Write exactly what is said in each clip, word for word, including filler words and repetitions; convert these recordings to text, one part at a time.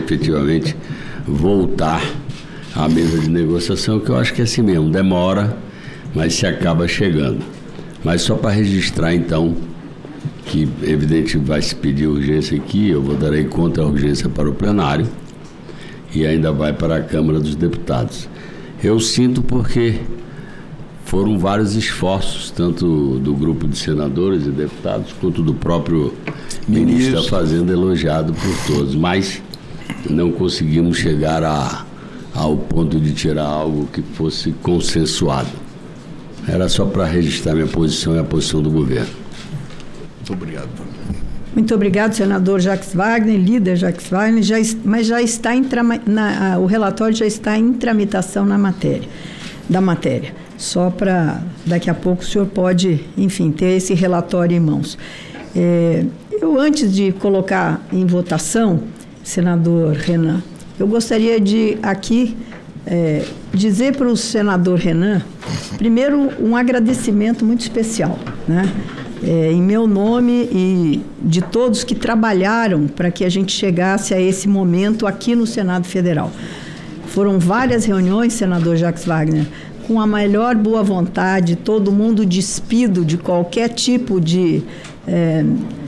efetivamente voltar à mesa de negociação, que eu acho que é assim mesmo, demora, mas se acaba chegando. Mas só para registrar, então, que evidente vai se pedir urgência aqui, eu vou darei conta a urgência para o plenário e ainda vai para a Câmara dos Deputados. Eu sinto porque foram vários esforços, tanto do grupo de senadores e deputados, quanto do próprio ministro, ministro da Fazenda, elogiado por todos, mas não conseguimos chegar a, ao ponto de tirar algo que fosse consensuado. Era só para registrar minha posição e a posição do governo. Muito obrigado. Muito obrigado, senador Jacques Wagner, líder Jacques Wagner, já, mas já está em trama, na, o relatório já está em tramitação na matéria, da matéria. Só para daqui a pouco o senhor pode, enfim, ter esse relatório em mãos. É, eu, antes de colocar em votação, senador Renan, eu gostaria de aqui é, dizer para o senador Renan, primeiro, um agradecimento muito especial, né? É, em meu nome e de todos que trabalharam para que a gente chegasse a esse momento aqui no Senado Federal. Foram várias reuniões, senador Jacques Wagner, com a melhor boa vontade, todo mundo despido de qualquer tipo de, é,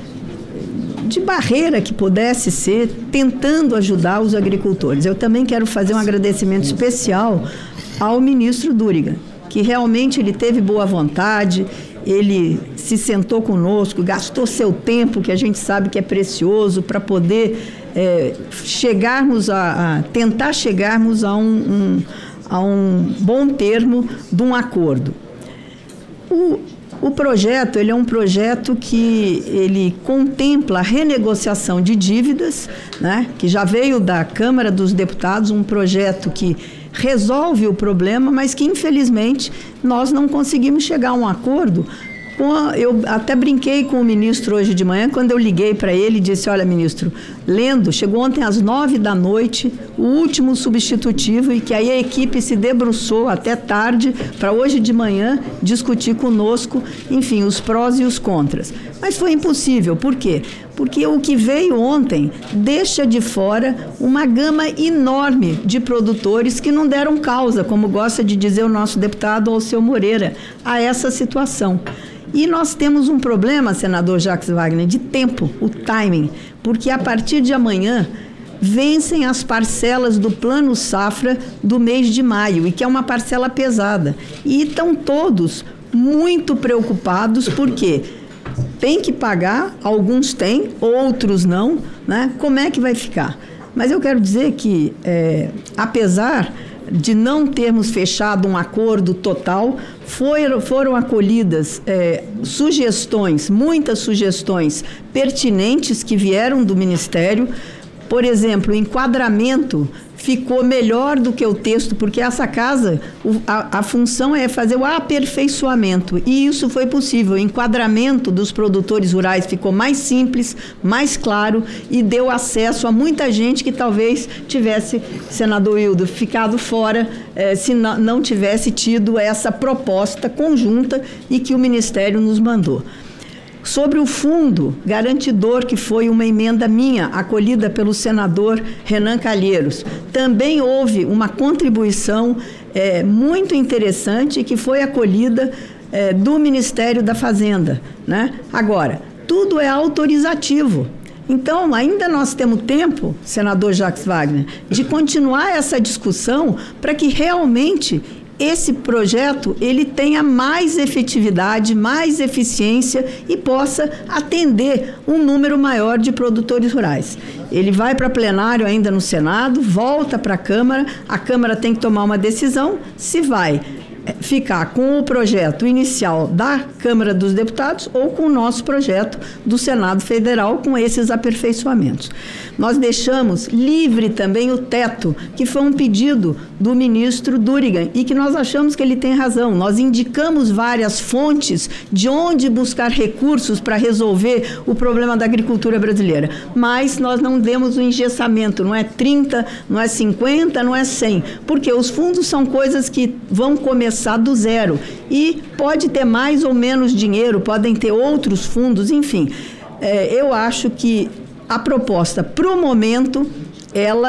de barreira que pudesse ser, tentando ajudar os agricultores. Eu também quero fazer um agradecimento especial ao ministro Duriga, que realmente ele teve boa vontade, ele se sentou conosco, gastou seu tempo, que a gente sabe que é precioso, para poder é, chegarmos a, a tentar chegarmos a um, um, a um bom termo de um acordo. O, o projeto, ele é um projeto que ele contempla a renegociação de dívidas, né, que já veio da Câmara dos Deputados, um projeto que resolve o problema, mas que, infelizmente, nós não conseguimos chegar a um acordo. Com a, eu até brinquei com o ministro hoje de manhã, quando eu liguei para ele e disse, olha, ministro, lendo, chegou ontem às nove da noite, o último substitutivo, e que aí a equipe se debruçou até tarde para hoje de manhã discutir conosco, enfim, os prós e os contras. Mas foi impossível. Por quê? Porque o que veio ontem deixa de fora uma gama enorme de produtores que não deram causa, como gosta de dizer o nosso deputado Alceu Moreira, a essa situação. E nós temos um problema, senador Jacques Wagner, de tempo, o timing, porque a partir de amanhã vencem as parcelas do Plano Safra do mês de maio, e que é uma parcela pesada. E estão todos muito preocupados, porque tem que pagar, alguns têm, outros não, né? Como é que vai ficar? Mas eu quero dizer que, é, apesar de não termos fechado um acordo total, foram, foram acolhidas é, sugestões, muitas sugestões pertinentes que vieram do Ministério. Por exemplo, o enquadramento ficou melhor do que o texto, porque essa casa, o, a, a função é fazer o aperfeiçoamento, e isso foi possível. O enquadramento dos produtores rurais ficou mais simples, mais claro, e deu acesso a muita gente que talvez tivesse, senador Hildo, ficado fora eh, se não, não tivesse tido essa proposta conjunta e que o Ministério nos mandou. Sobre o fundo garantidor, que foi uma emenda minha, acolhida pelo senador Renan Calheiros, também houve uma contribuição é, muito interessante que foi acolhida é, do Ministério da Fazenda, né? Agora, tudo é autorizativo. Então, ainda nós temos tempo, senador Jacques Wagner, de continuar essa discussão para que realmente esse projeto ele tenha mais efetividade, mais eficiência e possa atender um número maior de produtores rurais. Ele vai para plenário ainda no Senado, volta para a Câmara, a Câmara tem que tomar uma decisão se vai ficar com o projeto inicial da Câmara dos Deputados ou com o nosso projeto do Senado Federal, com esses aperfeiçoamentos. Nós deixamos livre também o teto, que foi um pedido do ministro Duriga, e que nós achamos que ele tem razão. Nós indicamos várias fontes de onde buscar recursos para resolver o problema da agricultura brasileira, mas nós não demos o engessamento, não é trinta, não é cinquenta, não é cem, porque os fundos são coisas que vão começar do zero e pode ter mais ou menos dinheiro, podem ter outros fundos, enfim. É, eu acho que a proposta, para o momento, ela